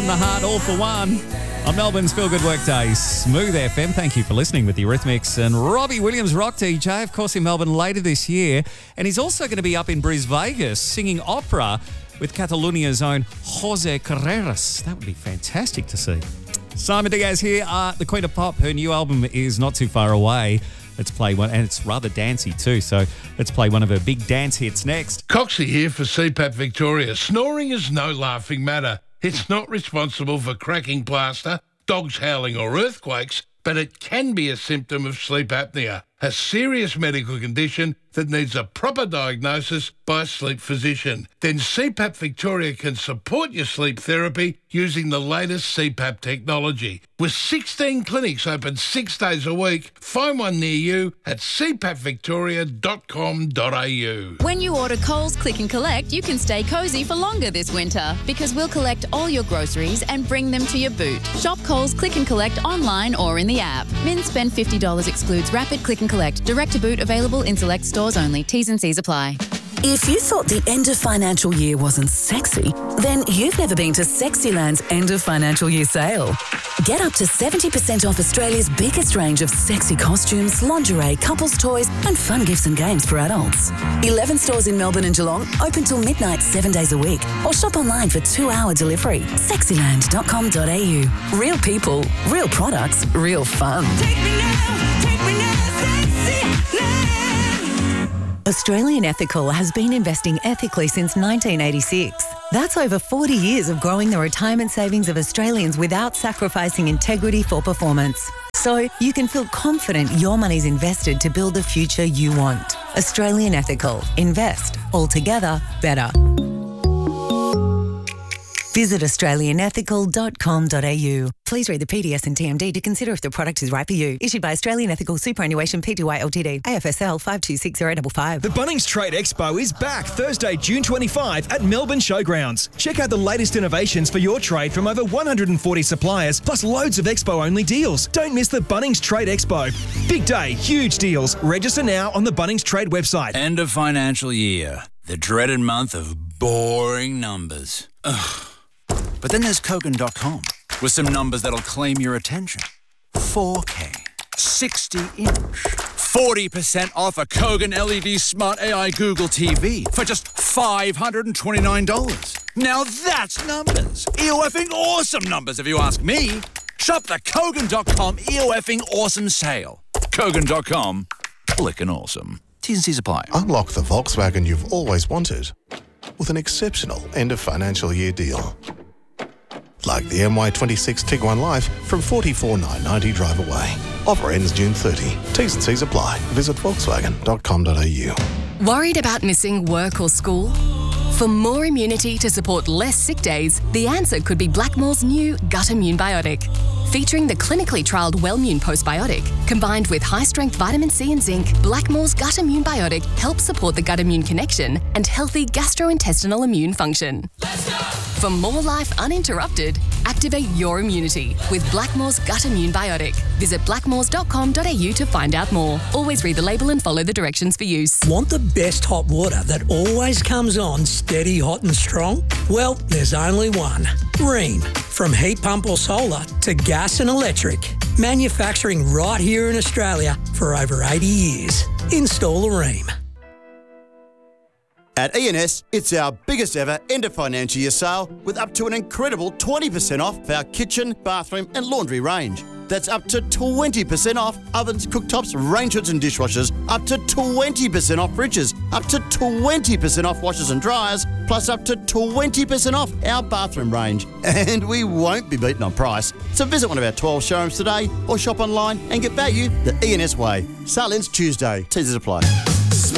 the heart, all for one. On Melbourne's Feel Good Workday, Smooth FM. Thank you for listening with the Eurythmics and Robbie Williams, rock DJ, of course, in Melbourne later this year. And he's also going to be up in Vegas singing opera with Catalonia's own Jose Carreras. That would be fantastic to see. Simon Diaz here, the Queen of Pop. Her new album is not too far away. Let's play one, and it's rather dancey too, so let's play one of her big dance hits next. Coxie here for CPAP Victoria. Snoring is no laughing matter. It's not responsible for cracking plaster, dogs howling or earthquakes, but it can be a symptom of sleep apnea, a serious medical condition that needs a proper diagnosis by a sleep physician. Then CPAP Victoria can support your sleep therapy using the latest CPAP technology. With 16 clinics open 6 days a week, find one near you at cpapvictoria.com.au. When you order Coles Click and Collect, you can stay cosy for longer this winter because we'll collect all your groceries and bring them to your boot. Shop Coles Click and Collect online or in the app. Min spend $50 excludes rapid click and collect. Direct to boot available in select stores only. T's and C's apply. If you thought the end of financial year wasn't sexy, then you've never been to Sexyland's end of financial year sale. Get up to 70% off Australia's biggest range of sexy costumes, lingerie, couples toys and fun gifts and games for adults. 11 stores in Melbourne and Geelong, open till midnight 7 days a week, or shop online for 2-hour delivery. Sexyland.com.au. Real people, real products, real fun. Take me now, Sexyland. Australian Ethical has been investing ethically since 1986. That's over 40 years of growing the retirement savings of Australians without sacrificing integrity for performance. So you can feel confident your money's invested to build the future you want. Australian Ethical. Invest. Altogether better. Visit australianethical.com.au. Please read the PDS and TMD to consider if the product is right for you. Issued by Australian Ethical Superannuation Pty Ltd. AFSL 526055. The Bunnings Trade Expo is back Thursday, June 25 at Melbourne Showgrounds. Check out the latest innovations for your trade from over 140 suppliers, plus loads of expo-only deals. Don't miss the Bunnings Trade Expo. Big day, huge deals. Register now on the Bunnings Trade website. End of financial year. The dreaded month of boring numbers. Ugh. But then there's Kogan.com with some numbers that'll claim your attention. 4K, 60-inch, 40% off a Kogan LED Smart AI Google TV for just $529. Now that's numbers. EOFing awesome numbers if you ask me. Shop the Kogan.com EOFing awesome sale. Kogan.com, clickin' awesome. T's and C's apply. Unlock the Volkswagen you've always wanted with an exceptional end of financial year deal. Like the MY26 Tiguan Life from $44,990 drive away. Offer ends June 30. T's and C's apply. Visit volkswagen.com.au. Worried about missing work or school? For more immunity to support less sick days, the answer could be Blackmore's new Gut Immune Biotic. Featuring the clinically trialled Wellmune postbiotic, combined with high-strength vitamin C and zinc, Blackmore's Gut Immune Biotic helps support the gut-immune connection and healthy gastrointestinal immune function. For more life uninterrupted, activate your immunity with Blackmore's Gut Immune Biotic. Visit blackmores.com.au to find out more. Always read the label and follow the directions for use. Want the best hot water that always comes on steady, hot and strong? Well, there's only one. Rheem. From heat pump or solar to gas and electric. Manufacturing right here in Australia for over 80 years. Install a Rheem. At E&S, it's our biggest ever end of financial year sale with up to an incredible 20% off for our kitchen, bathroom and laundry range. That's up to 20% off ovens, cooktops, range hoods and dishwashers, up to 20% off fridges, up to 20% off washers and dryers, plus up to 20% off our bathroom range. And we won't be beaten on price. So visit one of our 12 showrooms today or shop online and get value the E&S way. Sale ends Tuesday. Teasers apply.